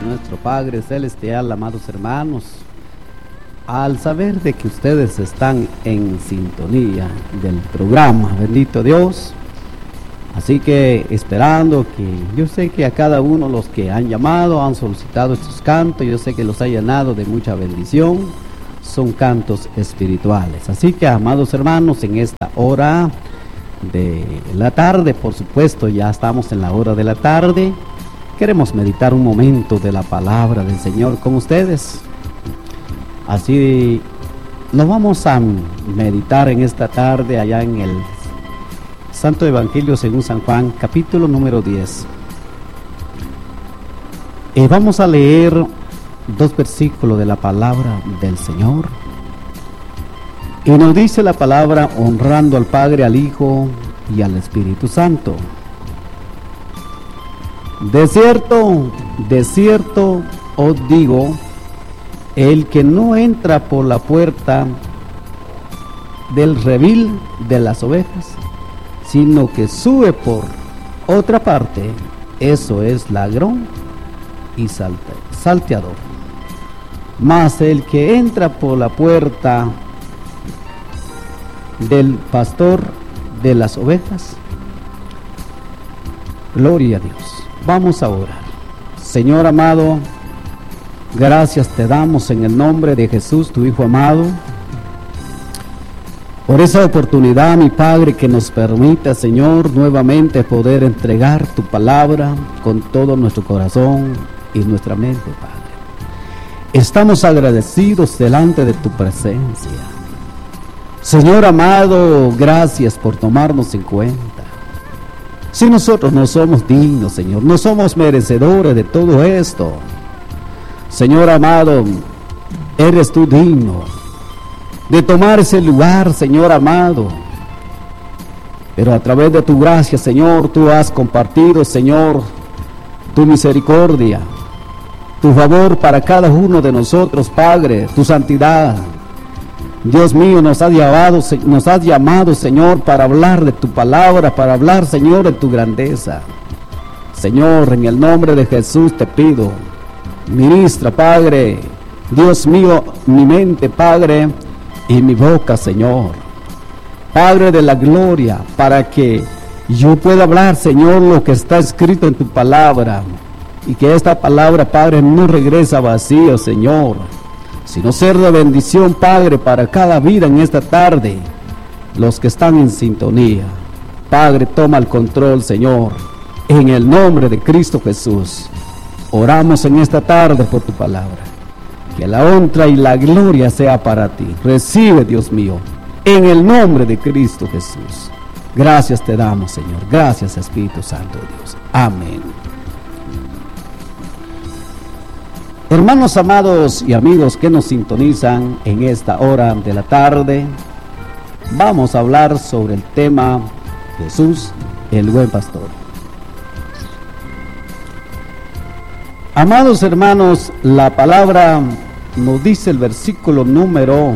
nuestro Padre Celestial, amados hermanos, al saber de que ustedes están en sintonía del programa, bendito Dios, así que esperando que, yo sé que a cada uno los que han llamado, han solicitado estos cantos, yo sé que los ha llenado de mucha bendición, son cantos espirituales, así que amados hermanos, en esta hora de la tarde, por supuesto, ya estamos en la hora de la tarde, queremos meditar un momento de la palabra del Señor con ustedes. Así nos vamos a meditar en esta tarde allá en el Santo Evangelio según San Juan, capítulo número 10. Vamos a leer 2 versículos de la palabra del Señor. Y nos dice la palabra: honrando al Padre, al Hijo y al Espíritu Santo. De cierto os digo, el que no entra por la puerta del redil de las ovejas, sino que sube por otra parte, eso es ladrón y salteador. Mas el que entra por la puerta del pastor de las ovejas, gloria a Dios. Vamos a orar. Señor amado, gracias te damos en el nombre de Jesús, tu Hijo amado, por esa oportunidad, mi Padre, que nos permita, Señor, nuevamente poder entregar tu palabra con todo nuestro corazón y nuestra mente, Padre. Estamos agradecidos delante de tu presencia. Señor amado, gracias por tomarnos en cuenta. Si nosotros no somos dignos, Señor, no somos merecedores de todo esto, Señor amado, eres tú digno de tomar ese lugar, Señor amado. Pero a través de tu gracia, Señor, tú has compartido, Señor, tu misericordia, tu favor para cada uno de nosotros, Padre, tu santidad. Dios mío, nos has llamado, Señor, para hablar de tu palabra, para hablar, Señor, de tu grandeza. Señor, en el nombre de Jesús te pido, ministra, Padre, Dios mío, mi mente, Padre, y mi boca, Señor, Padre de la gloria, para que yo pueda hablar, Señor, lo que está escrito en tu palabra, y que esta palabra, Padre, no regresa vacío, Señor, sino ser de bendición, Padre, para cada vida en esta tarde, los que están en sintonía. Padre, toma el control, Señor, en el nombre de Cristo Jesús. Oramos en esta tarde por tu palabra. Que la honra y la gloria sea para ti. Recibe, Dios mío, en el nombre de Cristo Jesús. Gracias te damos, Señor. Gracias, Espíritu Santo de Dios. Amén. Hermanos amados y amigos que nos sintonizan en esta hora de la tarde, vamos a hablar sobre el tema Jesús, el buen pastor. Amados hermanos, la palabra nos dice el versículo número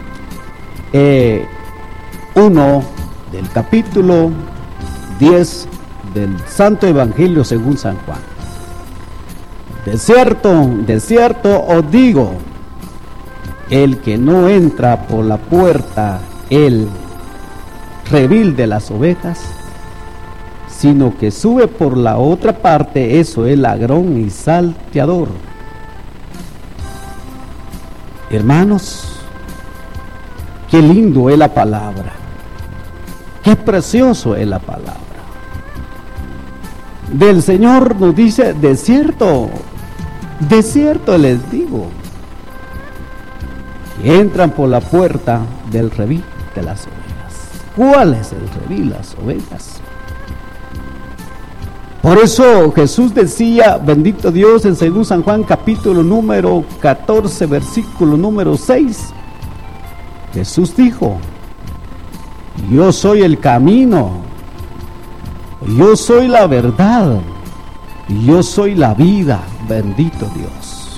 1 del capítulo 10 del Santo Evangelio según San Juan. De cierto os digo, el que no entra por la puerta, el redil de las ovejas, sino que sube por la otra parte, eso es ladrón y salteador. Hermanos, qué lindo es la palabra, qué precioso es la palabra del Señor. Nos dice: de cierto les digo, que entran por la puerta del redil de las ovejas. ¿Cuál es el redil? Las ovejas. Por eso Jesús decía, bendito Dios, en según San Juan capítulo número 14 versículo número 6, Jesús dijo: yo soy el camino, yo soy la verdad, yo soy la vida, bendito Dios.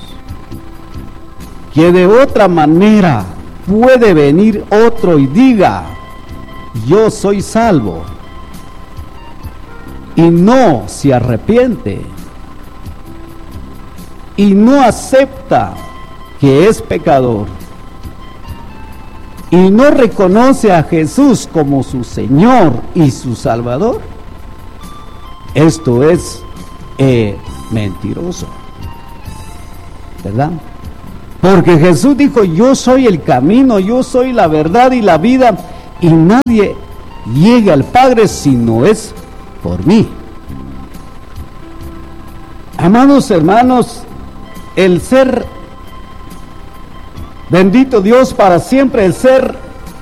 Que de otra manera puede venir otro y diga: yo soy salvo, y no se arrepiente. y no acepta que es pecador y no reconoce a Jesús como su Señor y su Salvador, esto es mentiroso, ¿verdad? Porque Jesús dijo: yo soy el camino, yo soy la verdad y la vida, y nadie llega al Padre si no es por mí. Amados hermanos, el ser, bendito Dios para siempre, el ser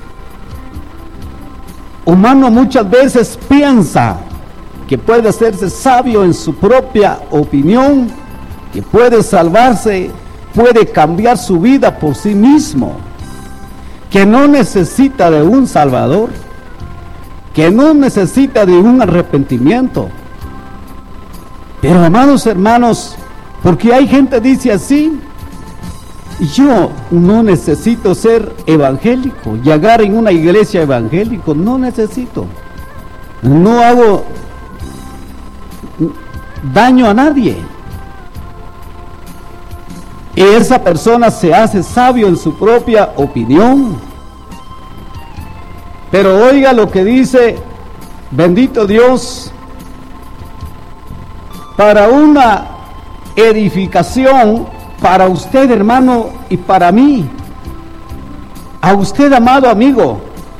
humano muchas veces piensa que puede hacerse sabio en su propia opinión, que puede salvarse, puede cambiar su vida por sí mismo, que no necesita de un Salvador, que no necesita de un arrepentimiento. Pero amados hermanos, porque hay gente que dice así: yo no necesito ser evangélico, llegar en una iglesia evangélica, no necesito, no hago daño a nadie. Y esa persona se hace sabio en su propia opinión. Pero oiga lo que dice, bendito Dios, para una edificación, para usted, hermano, y para mí, a usted, amado amigo.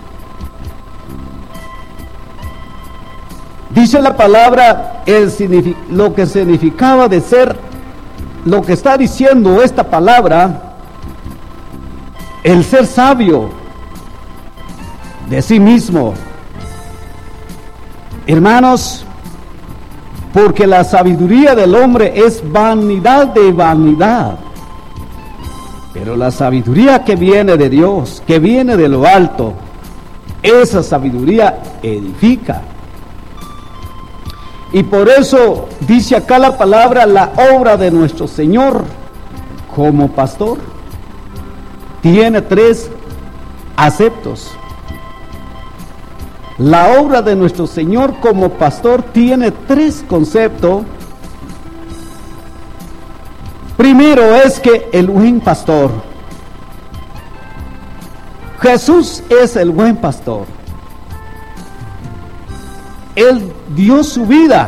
Dice la palabra, lo que significaba de ser, lo que está diciendo esta palabra, el ser sabio de sí mismo. Hermanos, porque la sabiduría del hombre es vanidad de vanidad, pero la sabiduría que viene de Dios, que viene de lo alto, esa sabiduría edifica. Y por eso dice acá la palabra, la obra de nuestro Señor como pastor tiene 3 aceptos. La obra de nuestro Señor como pastor tiene 3 conceptos. Primero es que el buen pastor. Jesús es el buen pastor. Él dio su vida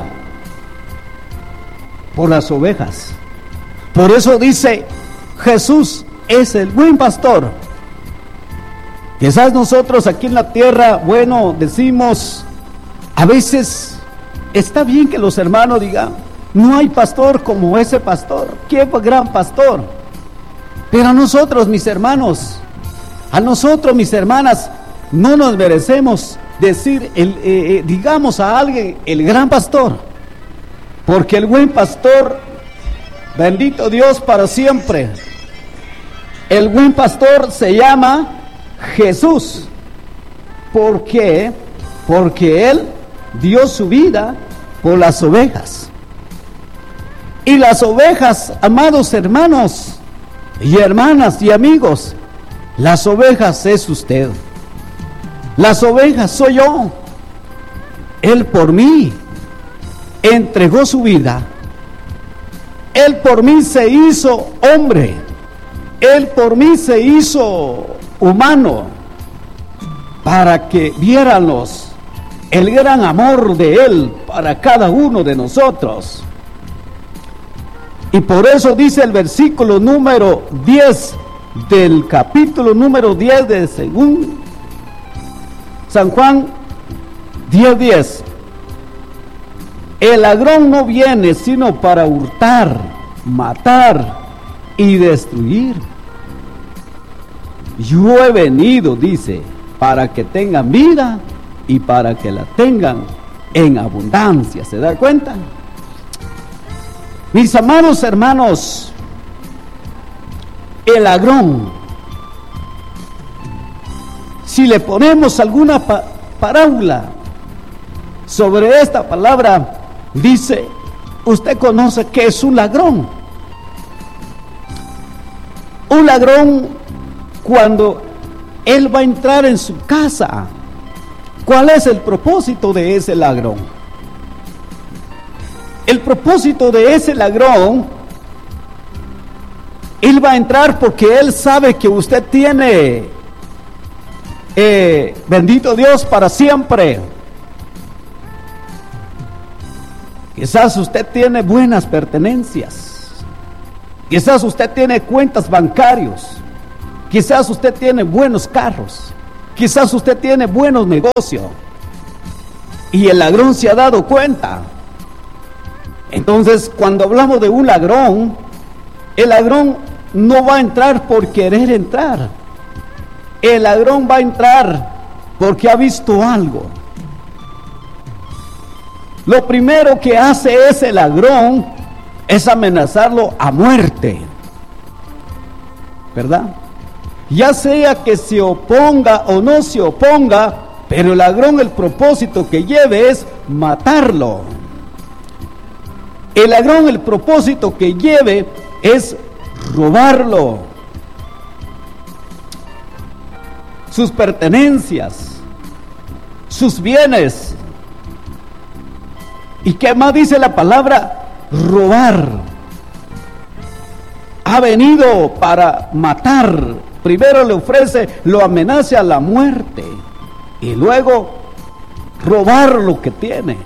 por las ovejas. Por eso dice, Jesús es el buen pastor. Quizás nosotros aquí en la tierra, bueno, decimos, a veces está bien que los hermanos digan, no hay pastor como ese pastor, qué gran pastor. Pero a nosotros, mis hermanos, a nosotros, mis hermanas, no nos merecemos decir, digamos a alguien, el gran pastor, porque el buen pastor, bendito Dios para siempre, el buen pastor se llama Jesús. ¿Por qué? Porque Él dio su vida por las ovejas. Y las ovejas, amados hermanos y hermanas y amigos, las ovejas es usted. Las ovejas soy yo. Él por mí entregó su vida. Él por mí se hizo hombre. Él por mí se hizo humano, para que viéramos el gran amor de Él para cada uno de nosotros. Y por eso dice el versículo número 10 del capítulo número 10 de según San Juan 10:10. El ladrón no viene sino para hurtar, matar y destruir. Yo he venido, dice, para que tengan vida y para que la tengan en abundancia. ¿Se da cuenta? Mis amados hermanos, el ladrón, si le ponemos alguna parábola sobre esta palabra, dice, usted conoce qué es un ladrón. Un ladrón, cuando él va a entrar en su casa, ¿cuál es el propósito de ese ladrón? El propósito de ese ladrón Él va a entrar porque Él sabe que usted tiene, bendito Dios, para siempre. Quizás usted tiene buenas pertenencias. Quizás usted tiene cuentas bancarios. Quizás usted tiene buenos carros. Quizás usted tiene buenos negocios. Y el ladrón se ha dado cuenta. Entonces, cuando hablamos de un ladrón, el ladrón no va a entrar por querer entrar. El ladrón va a entrar porque ha visto algo. Lo primero que hace ese ladrón es amenazarlo a muerte, ¿verdad? Ya sea que se oponga o no se oponga, pero el ladrón, el propósito que lleve es matarlo. El ladrón, el propósito que lleve es robarlo, sus pertenencias, sus bienes. ¿Y qué más dice la palabra? Robar. Ha venido para matar. Primero le ofrece, lo amenaza a la muerte y luego robar lo que tiene.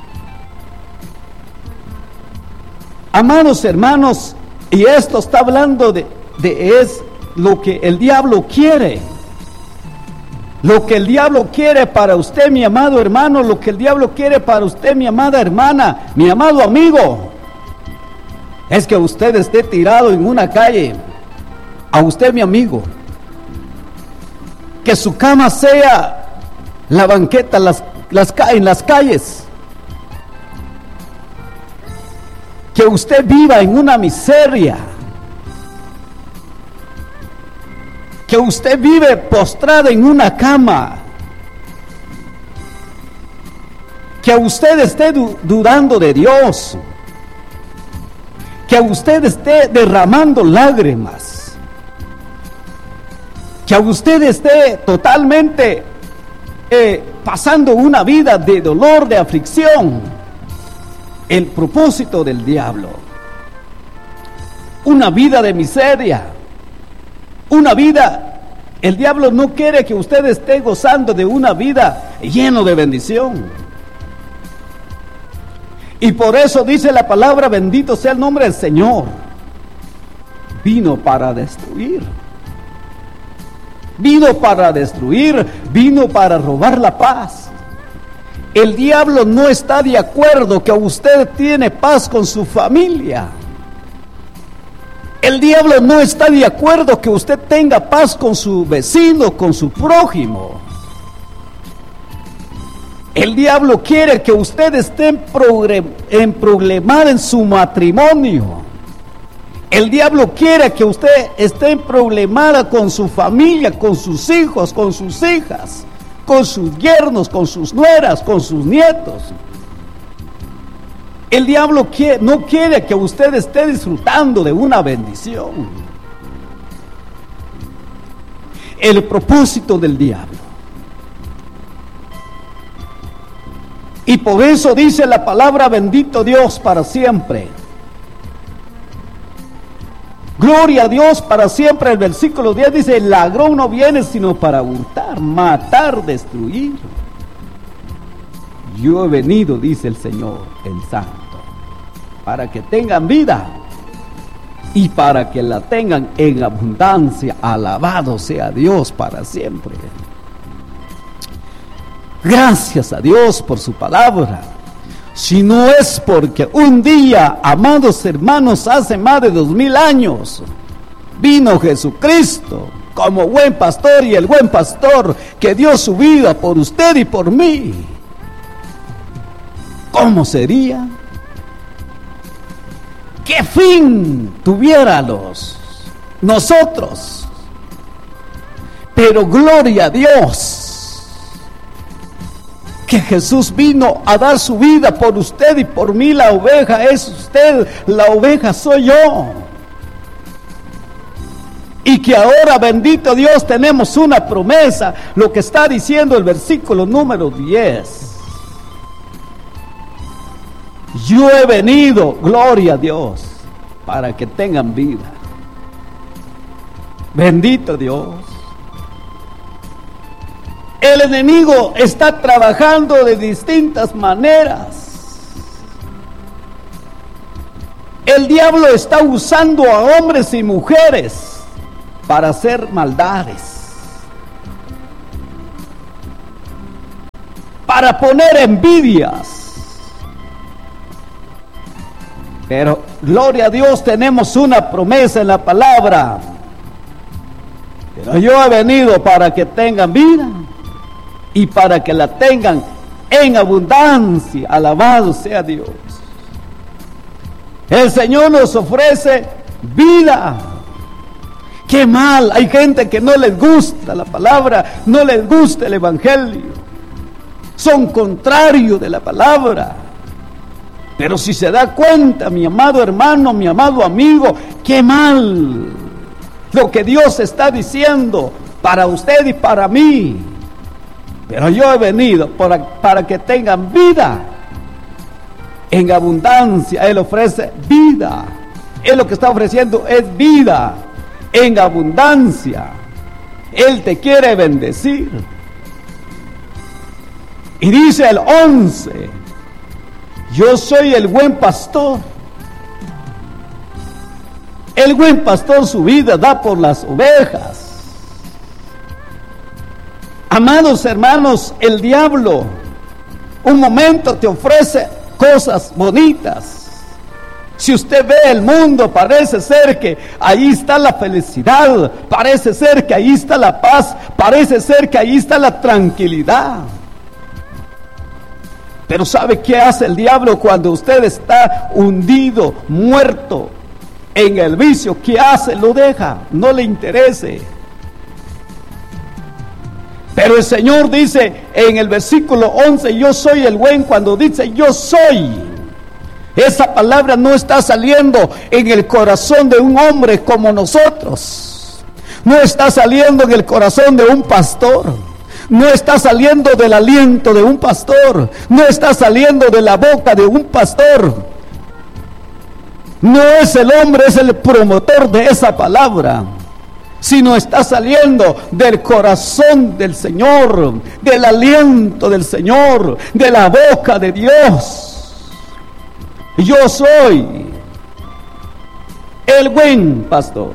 Amados hermanos, y esto está hablando es lo que el diablo quiere. Lo que el diablo quiere para usted, mi amado hermano, lo que el diablo quiere para usted, mi amada hermana, mi amado amigo, es que usted esté tirado en una calle. A usted, mi amigo, que su cama sea la banqueta en las calles, que usted viva en una miseria, que usted vive postrado en una cama, que usted esté dudando de Dios, que usted esté derramando lágrimas, que usted esté totalmente pasando una vida de dolor, de aflicción. El propósito del diablo, una vida de miseria, una vida, el diablo no quiere que usted esté gozando de una vida llena de bendición. Y por eso dice la palabra, bendito sea el nombre del Señor, vino para destruir. Vino para destruir, vino para robar la paz. El diablo no está de acuerdo que usted tiene paz con su familia. El diablo no está de acuerdo que usted tenga paz con su vecino, con su prójimo. El diablo quiere que usted esté problemado en su matrimonio. El diablo quiere que usted esté problemada con su familia, con sus hijos, con sus hijas, con sus yernos, con sus nueras, con sus nietos. El diablo no quiere que usted esté disfrutando de una bendición. El propósito del diablo. Y por eso dice la palabra, bendito Dios para siempre. Gloria a Dios para siempre. El versículo 10 dice, el ladrón no viene sino para hurtar, matar, destruir. Yo he venido, dice el Señor, el Santo, para que tengan vida y para que la tengan en abundancia. Alabado sea Dios para siempre. Gracias a Dios por su palabra. Si no es porque un día, amados hermanos, hace más de 2000 años, vino Jesucristo como buen pastor, y el buen pastor que dio su vida por usted y por mí, ¿cómo sería? ¿Qué fin tuviéramos nosotros? Pero gloria a Dios, que Jesús vino a dar su vida por usted y por mí. La oveja es usted, la oveja soy yo. Y que ahora, bendito Dios, tenemos una promesa, lo que está diciendo el versículo número 10. Yo he venido, gloria a Dios, para que tengan vida Bendito Dios. El enemigo está trabajando de distintas maneras. El diablo está usando a hombres y mujeres para hacer maldades, para poner envidias. Pero gloria a Dios, tenemos una promesa en la palabra. Pero yo he venido para que tengan vida y para que la tengan en abundancia. Alabado sea Dios. El Señor nos ofrece vida. Qué mal, hay gente que no les gusta la palabra, no les gusta el evangelio. Son contrarios de la palabra. Pero si se da cuenta, mi amado hermano, mi amado amigo, qué mal lo que Dios está diciendo para usted y para mí. Pero yo he venido para que tengan vida en abundancia. Él ofrece vida. Él lo que está ofreciendo es vida en abundancia. Él te quiere bendecir. Y dice el 11: yo soy el buen pastor. El buen pastor su vida da por las ovejas. Amados hermanos, el diablo un momento te ofrece cosas bonitas. Si usted ve el mundo, parece ser que ahí está la felicidad, parece ser que ahí está la paz, parece ser que ahí está la tranquilidad. Pero ¿sabe qué hace el diablo cuando usted está hundido, muerto en el vicio? ¿Qué hace? Lo deja, no le interese. Pero el Señor dice en el versículo 11, yo soy el buen. Cuando dice yo soy, esa palabra no está saliendo en el corazón de un hombre como nosotros. No está saliendo en el corazón de un pastor. No está saliendo del aliento de un pastor. No está saliendo de la boca de un pastor. No es el hombre, es el promotor de esa palabra, sino está saliendo del corazón del Señor, del aliento del Señor, de la boca de Dios. Yo soy el buen pastor.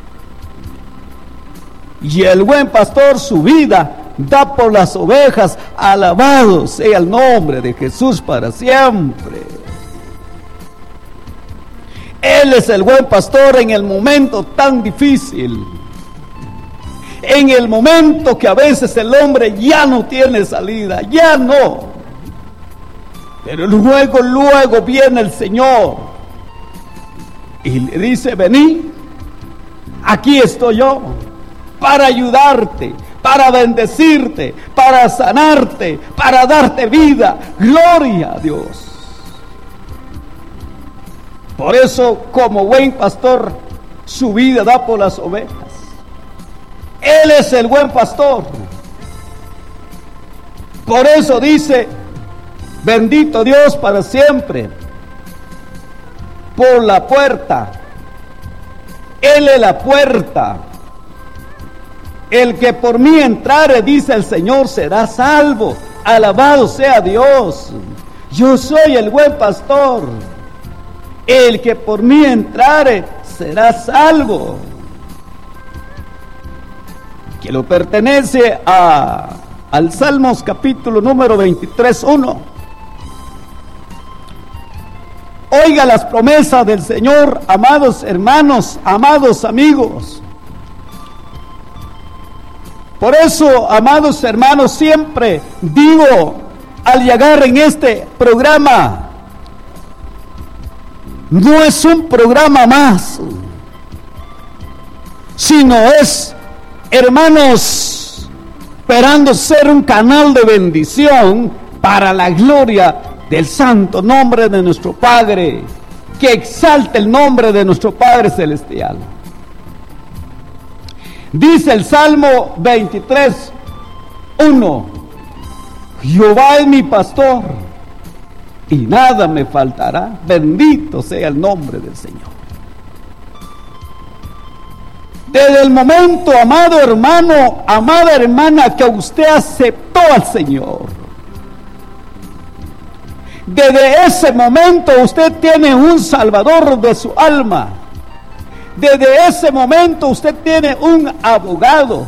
Y el buen pastor su vida da por las ovejas. Alabado sea el nombre de Jesús para siempre. Él es el buen pastor en el momento tan difícil. En el momento que a veces el hombre ya no tiene salida, ya no. Pero luego viene el Señor y le dice: vení, aquí estoy yo para ayudarte, para bendecirte, para sanarte, para darte vida. Gloria a Dios. Por eso, como buen pastor, su vida da por las ovejas. Él es el buen pastor. Por eso dice: bendito Dios para siempre. Por la puerta. Él es la puerta. El que por mí entrare, dice el Señor, será salvo. Alabado sea Dios. Yo soy el buen pastor. El que por mí entrare será salvo. Que lo pertenece al Salmos capítulo número 23:1. Oiga las promesas del Señor, amados hermanos, amados amigos. Por eso, amados hermanos, siempre digo al llegar en este programa, no es un programa más, sino es, hermanos, esperando ser un canal de bendición para la gloria del santo nombre de nuestro Padre, que exalte el nombre de nuestro Padre Celestial. Dice el Salmo 23:1: Jehová es mi pastor y nada me faltará. Bendito sea el nombre del Señor. Desde el momento, amado hermano, amada hermana, que usted aceptó al Señor, desde ese momento usted tiene un Salvador de su alma. Desde ese momento usted tiene un abogado.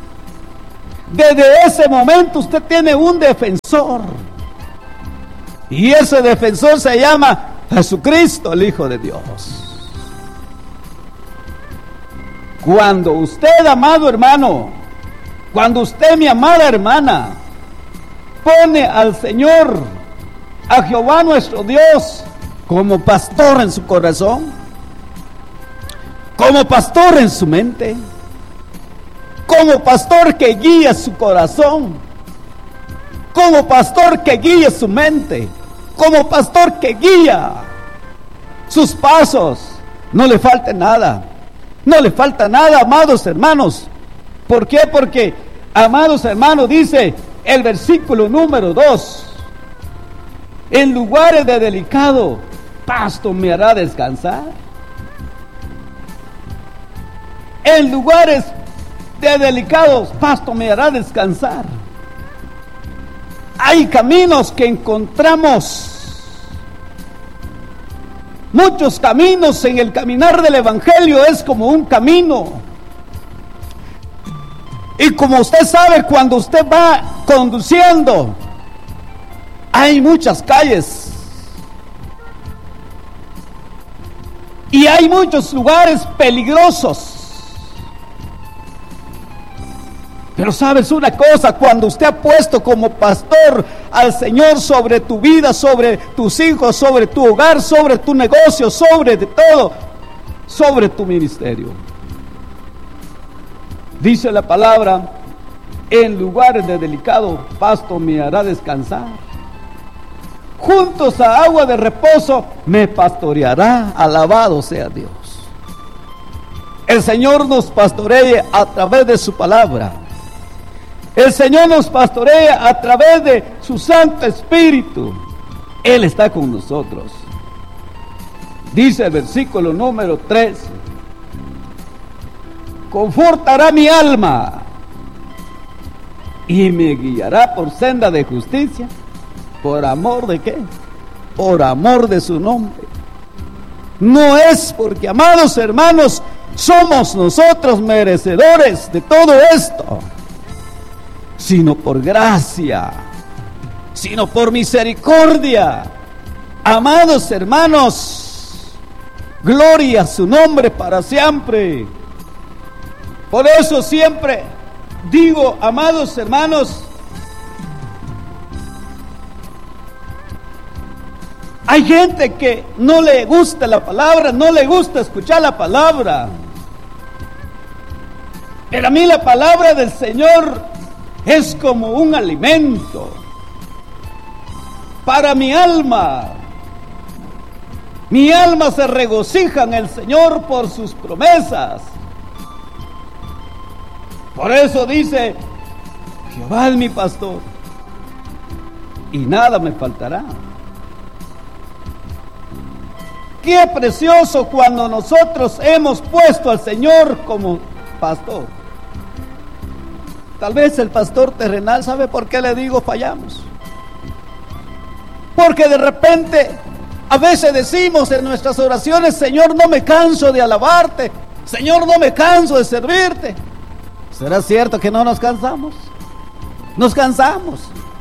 Desde ese momento usted tiene un defensor. Y ese defensor se llama Jesucristo, el Hijo de Dios. Cuando usted, amado hermano, cuando usted, mi amada hermana, pone al Señor, a Jehová nuestro Dios, como pastor en su corazón, como pastor en su mente, como pastor que guía su corazón, como pastor que guía su mente, como pastor que guía sus pasos, no le falta nada. No le falta nada, amados hermanos. ¿Por qué? Porque, amados hermanos, dice el versículo número 2: en lugares de delicado pasto me hará descansar. En lugares de delicados pasto me hará descansar. Hay caminos que encontramos, muchos caminos en el caminar del Evangelio. Es como un camino. Y como usted sabe, cuando usted va conduciendo, hay muchas calles. Y hay muchos lugares peligrosos. Pero sabes una cosa, cuando usted ha puesto como pastor al Señor sobre tu vida, sobre tus hijos, sobre tu hogar, sobre tu negocio, sobre de todo, sobre tu ministerio, dice la palabra: en lugares de delicado pasto me hará descansar, juntos a agua de reposo me pastoreará. Alabado sea Dios. El Señor nos pastorea a través de su palabra. El Señor nos pastorea a través de su Santo Espíritu. Él está con nosotros. Dice el versículo número 3: confortará mi alma y me guiará por senda de justicia. ¿Por amor de qué? Por amor de su nombre. No es porque, amados hermanos, somos nosotros merecedores de todo esto, sino por gracia, sino por misericordia. Amados hermanos, gloria a su nombre para siempre. Por eso siempre digo, amados hermanos, hay gente que no le gusta la palabra, no le gusta escuchar la palabra. Pero a mí la palabra del Señor es como un alimento para mi alma. Mi alma se regocija en el Señor por sus promesas. Por eso dice: Jehová es mi pastor y nada me faltará. Qué precioso cuando nosotros hemos puesto al Señor como pastor. Tal vez el pastor terrenal, ¿sabe por qué le digo fallamos? Porque de repente, a veces decimos en nuestras oraciones: Señor, no me canso de alabarte, Señor, no me canso de servirte. ¿Será cierto que no nos cansamos? Nos cansamos,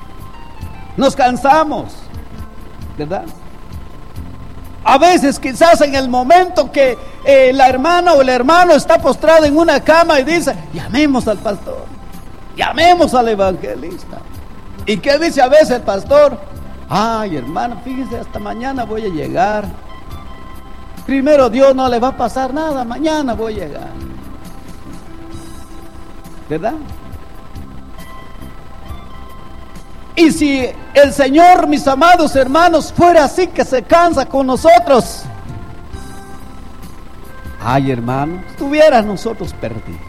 ¿verdad? A veces quizás en el momento que la hermana o el hermano está postrado en una cama y dice: llamemos al pastor, llamemos al evangelista. ¿Y qué dice a veces el pastor? Ay, hermano, fíjese, hasta mañana voy a llegar. Primero Dios, no le va a pasar nada, mañana voy a llegar. ¿Verdad? Y si el Señor, mis amados hermanos, fuera así, que se cansa con nosotros, ay, hermano, estuvieran nosotros perdidos.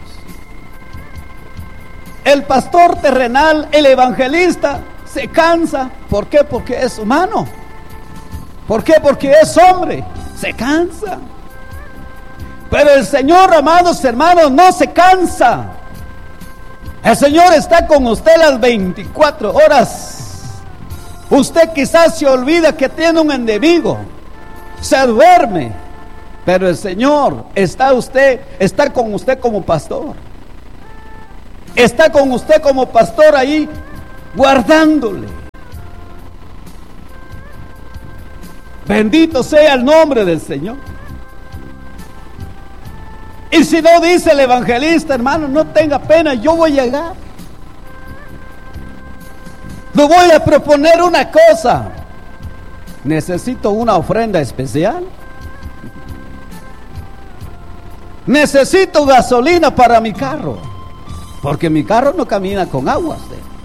El pastor terrenal, el evangelista, se cansa. ¿Por qué? Porque es humano. ¿Por qué? Porque es hombre. Se cansa. Pero el Señor, amados hermanos, no se cansa. El Señor está con usted las 24 horas. Usted quizás se olvida que tiene un enemigo, se duerme, pero el Señor está con usted como pastor. Está con usted como pastor ahí, guardándole. Bendito sea el nombre del Señor. Y si no, dice el evangelista, hermano, no tenga pena, yo voy a llegar. Le voy a proponer una cosa. Necesito una ofrenda especial. Necesito gasolina para mi carro, porque mi carro no camina con agua.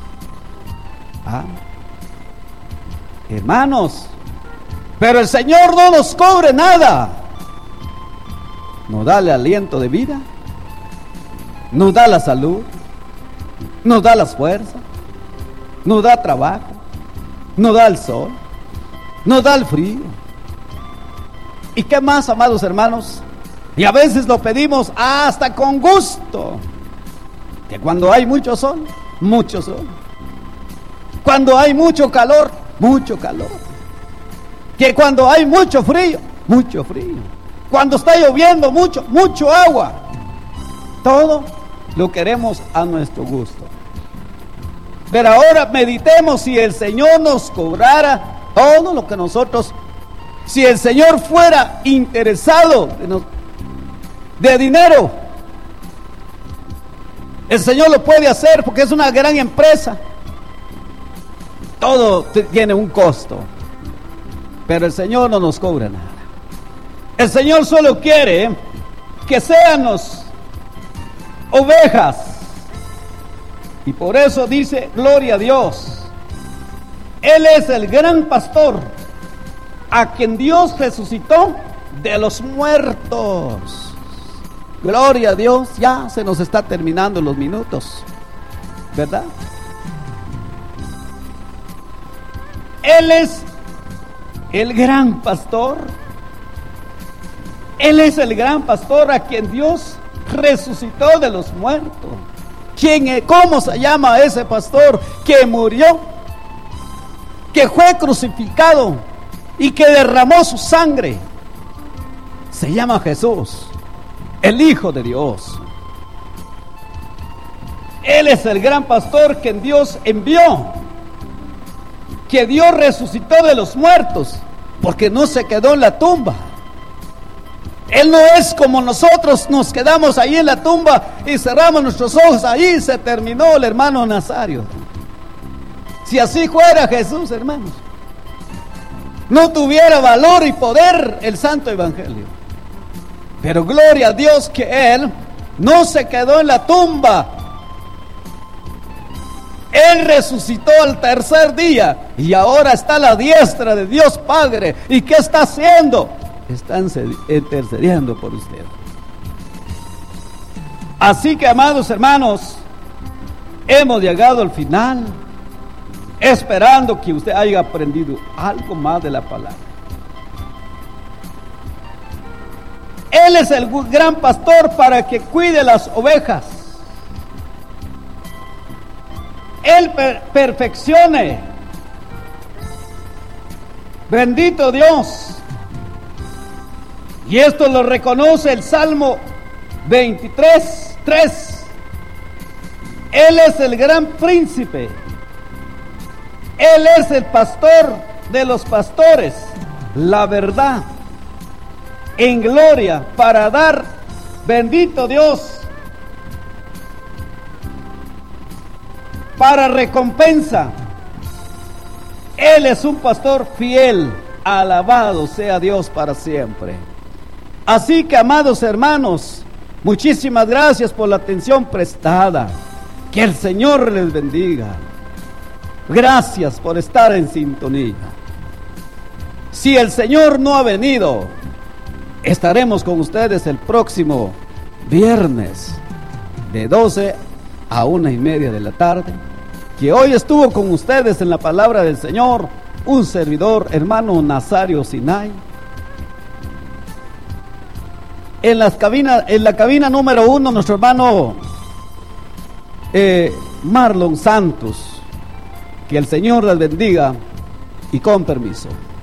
Hermanos, pero el Señor no nos cobre nada. Nos da el aliento de vida, nos da la salud, nos da las fuerzas, nos da trabajo, nos da el sol, nos da el frío. ¿Y qué más, amados hermanos? Y a veces lo pedimos hasta con gusto. Que cuando hay mucho sol, mucho sol. Cuando hay mucho calor, mucho calor. Que cuando hay mucho frío, mucho frío. Cuando está lloviendo, mucho agua. Todo lo queremos a nuestro gusto. Pero ahora meditemos, si el Señor nos cobrara todo lo que nosotros, si el Señor fuera interesado de dinero, el Señor lo puede hacer porque es una gran empresa. Todo tiene un costo, pero el Señor no nos cobra nada. El Señor solo quiere que seamos ovejas. Y por eso dice, gloria a Dios. Él es el gran pastor, a quien Dios resucitó de los muertos. Gloria a Dios. Ya se nos está terminando los minutos, ¿verdad? Él es el gran pastor. Él es el gran pastor a quien Dios resucitó de los muertos. ¿Cómo se llama ese pastor que murió, que fue crucificado y que derramó su sangre? Se llama Jesús, el Hijo de Dios. Él es el gran pastor que Dios envió, que Dios resucitó de los muertos, porque no se quedó en la tumba. Él no es como nosotros, nos quedamos ahí en la tumba y cerramos nuestros ojos. Ahí se terminó el hermano Nazario. Si así fuera Jesús, hermanos, no tuviera valor y poder el santo evangelio. Pero gloria a Dios que Él no se quedó en la tumba. Él resucitó al tercer día y ahora está a la diestra de Dios Padre. ¿Y qué está haciendo? Están intercediendo por usted. Así que, amados hermanos, hemos llegado al final, esperando que usted haya aprendido algo más de la palabra. Él es el gran pastor para que cuide las ovejas. Él perfeccione. Bendito Dios. Y esto lo reconoce el Salmo 23:3. Él es el gran príncipe. Él es el pastor de los pastores. La verdad en gloria para dar, bendito Dios, para recompensa. Él es un pastor fiel. Alabado sea Dios para siempre. Así que, amados hermanos, muchísimas gracias por la atención prestada. Que el Señor les bendiga. Gracias por estar en sintonía. Si el Señor no ha venido, estaremos con ustedes el próximo viernes de 12 a 1:30 de la tarde. Que hoy estuvo con ustedes en la palabra del Señor un servidor, hermano Nazario Sinay. en la cabina número 1, nuestro hermano Marlon Santos. Que el Señor les bendiga y con permiso.